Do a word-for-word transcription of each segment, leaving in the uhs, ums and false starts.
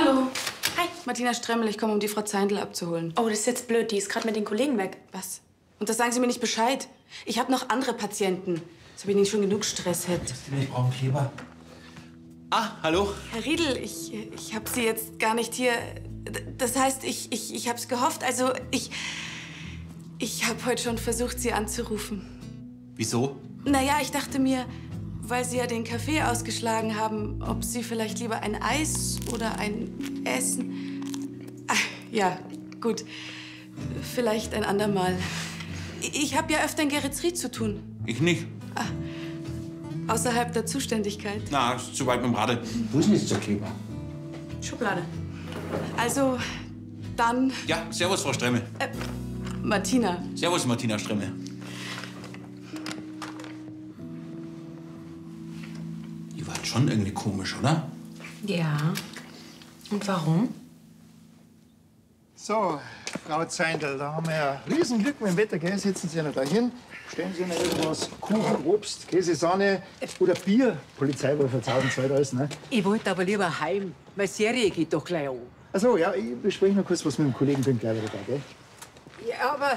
Hallo. Hi. Martina Stremmel, ich komme, um die Frau Zeindl abzuholen. Oh, das ist jetzt blöd. Die ist gerade mit den Kollegen weg. Was? Und das sagen Sie mir nicht Bescheid? Ich habe noch andere Patienten. Als ob ich nicht schon genug Stress hätte. Ich brauche einen Kleber. Ah, hallo? Herr Riedl, ich, ich habe Sie jetzt gar nicht hier... Das heißt, ich, ich, ich habe es gehofft. Also, ich... Ich habe heute schon versucht, Sie anzurufen. Wieso? Naja, ich dachte mir, weil Sie ja den Kaffee ausgeschlagen haben, ob Sie vielleicht lieber ein Eis oder ein Essen... Ach, ja, gut. Vielleicht ein andermal. Ich habe ja öfter in Geretsried zu tun. Ich nicht. Ah, außerhalb der Zuständigkeit. Na, ist zu weit mit dem Radl. Wo ist denn jetzt der Kleber? Schublade. Also, dann... Ja, servus, Frau Stremmel. Äh, Martina. Servus, Martina Stremmel. Die war schon irgendwie komisch, oder? Ja. Und warum? So, Frau Zeindl, da haben wir ja Riesenglück mit dem Wetter, gell? Setzen Sie noch da hin, stellen Sie noch irgendwas, Kuchen, Obst, Käse, Sahne oder Bier. Polizeiwolf hat tausend alles, ne? Ich wollte aber lieber heim. Meine Serie geht doch gleich an. Ach so, ja, ich bespreche noch kurz was mit dem Kollegen, bin gleich wieder da, gell? Ja, aber...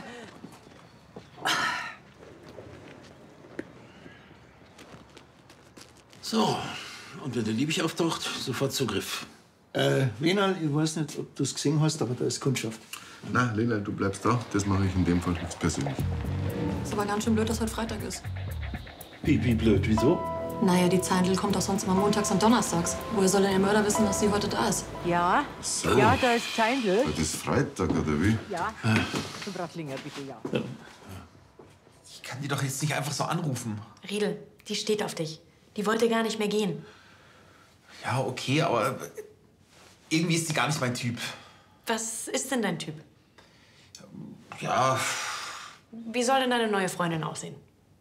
So, und wenn der Liebig auftaucht, sofort Zugriff. Äh, Wenal, ich weiß nicht, ob du es gesehen hast, aber da ist Kundschaft. Na, Lena, du bleibst da. Das mache ich in dem Fall jetzt persönlich. Ist aber ganz schön blöd, dass heute Freitag ist. Wie, wie blöd, wieso? Naja, die Zeindl kommt doch sonst immer montags und donnerstags. Woher soll denn der Mörder wissen, dass sie heute da ist? Ja, So. ja, da ist Zeindl. Das ist Freitag, oder wie? Ja, zum Brattlinger, bitte, ja. Ich kann die doch jetzt nicht einfach so anrufen. Riedl, die steht auf dich. Die wollte gar nicht mehr gehen. Ja, okay, aber irgendwie ist die gar nicht mein Typ. Was ist denn dein Typ? Ja, Wie soll denn deine neue Freundin aussehen?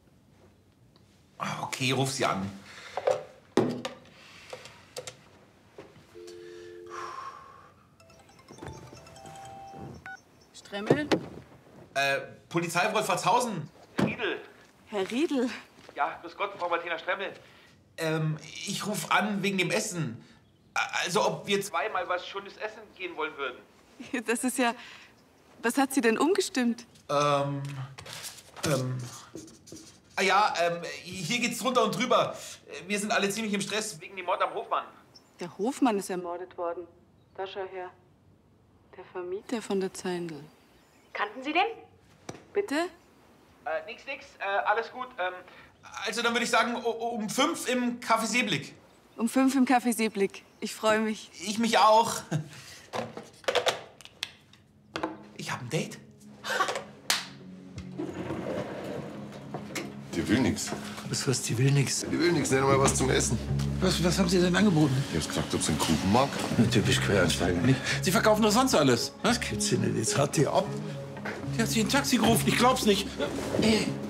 okay, ruf sie an. Stremmel? Äh, Polizei Wolfertshausen. Riedl. Herr Riedl. Ja, grüß Gott, Frau Martina Stremmel. Ähm, ich rufe an wegen dem Essen. Also, ob wir zweimal was Schönes essen gehen wollen würden. Das ist ja... Was hat Sie denn umgestimmt? Ähm, ähm... Ah ja, ähm, hier geht's drunter und drüber. Wir sind alle ziemlich im Stress wegen dem Mord am Hofmann. Der Hofmann ist ermordet worden. Da schau her. Der Vermieter von der Zeindl. Kannten Sie den? Bitte? Äh, nix, nix, äh, alles gut. Ähm, also dann würde ich sagen, um fünf im Café Seeblick. Um fünf im Café Seeblick. Ich freue mich. Ich mich auch. Ich habe ein Date. Die will nix. Was heißt, die will nichts? Die will nix, nicht mal was zum Essen. Was, was haben Sie denn angeboten? Ich hab's gesagt, ob sie einen Kuchen mag. Typisch Quereinsteiger, nicht? Sie verkaufen doch sonst alles. Was? Gibt's sie nicht, jetzt haut die ab. Die hat sich ein Taxi gerufen, ich glaub's nicht. Äh,